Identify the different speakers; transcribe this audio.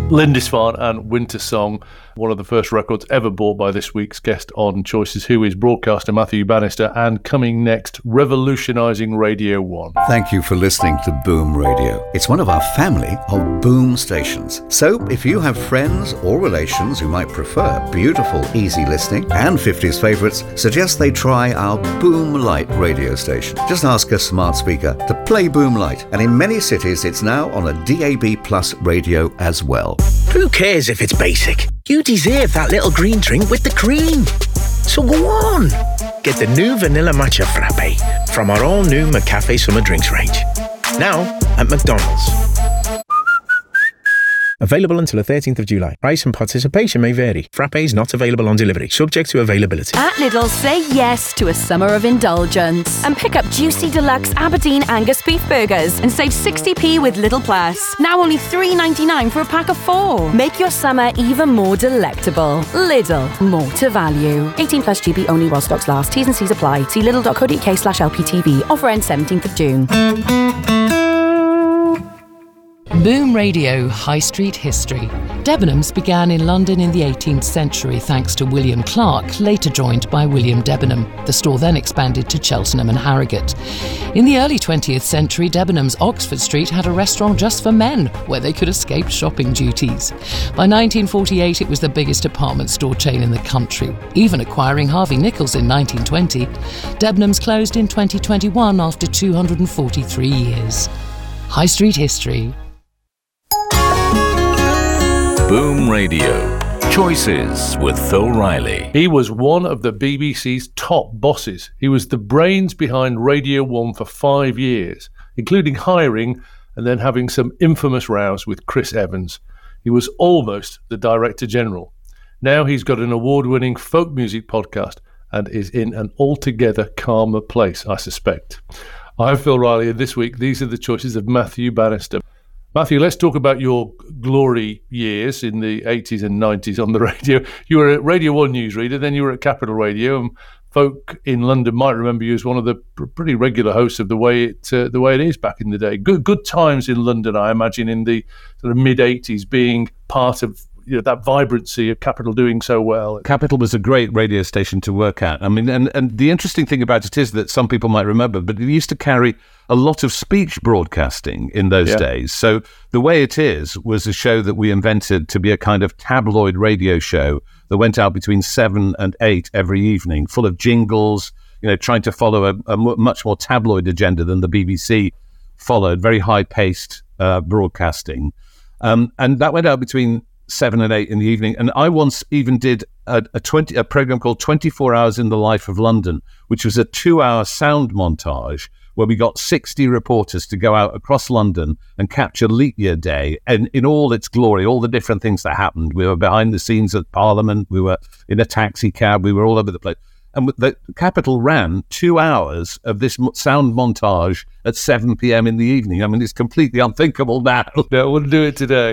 Speaker 1: Lindisfarne and Winter Song, one of the first records ever bought by this week's guest on Choices, who is broadcaster Matthew Bannister, and coming next, revolutionising Radio 1.
Speaker 2: Thank you for listening to Boom Radio. It's one of our family of Boom stations. So if you have friends or relations who might prefer beautiful, easy listening and 50s favourites, suggest they try our Boom Light radio station. Just ask a smart speaker to play Boom Light, and in many cities it's now on a DAB Plus radio as well.
Speaker 3: Who cares if it's basic? You deserve that little green drink with the cream. So go on. Get the new Vanilla Matcha Frappe from our all-new McCafe Summer Drinks range. Now at McDonald's. Available until the 13th of July. Price and participation may vary. Frappe is not available on delivery, subject to availability.
Speaker 4: At Lidl, say yes to a summer of indulgence and pick up juicy deluxe Aberdeen Angus beef burgers and save 60p with Lidl Plus. Now only $3.99 for a pack of 4. Make your summer even more delectable. Lidl, more to value. 18 plus GB only while stocks last. T's and C's apply. See lidl.co.uk/LPTV. Offer ends 17th of June.
Speaker 5: Boom Radio High Street History. Debenhams began in London in the 18th century thanks to William Clark, later joined by William Debenham. The store then expanded to Cheltenham and Harrogate. In the early 20th century, Debenhams Oxford Street had a restaurant just for men, where they could escape shopping duties. By 1948, it was the biggest department store chain in the country, even acquiring Harvey Nichols in 1920. Debenhams closed in 2021 after 243 years. High Street History.
Speaker 6: Boom Radio. Choices with Phil Riley.
Speaker 1: He was one of the BBC's top bosses. He was the brains behind Radio 1 for 5 years, including hiring and then having some infamous rows with Chris Evans. He was almost the Director General. Now he's got an award-winning folk music podcast and is in an altogether calmer place, I suspect. I'm Phil Riley, and this week these are the choices of Matthew Bannister. Matthew, let's talk about your glory years in the 80s and 90s on the radio. You were at Radio 1 newsreader, then you were at Capital Radio, and folk in London might remember you as one of the pretty regular hosts of the way it is back in the day. Good times in London, I imagine, in the sort of mid-80s, being part of that vibrancy of Capital doing so well.
Speaker 7: Capital was a great radio station to work at. I mean, and the interesting thing about it is that some people might remember, but it used to carry a lot of speech broadcasting in those days. So The Way It Is was a show that we invented to be a kind of tabloid radio show that went out between 7 and 8 every evening, full of jingles, trying to follow a much more tabloid agenda than the BBC followed, very high-paced broadcasting. And that went out between 7 and 8 in the evening. And I once even did a program called 24 Hours in the Life of London, which was a 2-hour sound montage where we got 60 reporters to go out across London and capture Leap Year Day and in all its glory, all the different things that happened. We were behind the scenes at Parliament, we were in a taxi cab, we were all over the place. And the Capital ran 2 hours of this sound montage at 7 p.m. in the evening. I mean, it's completely unthinkable now.
Speaker 1: No, I wouldn't do it today.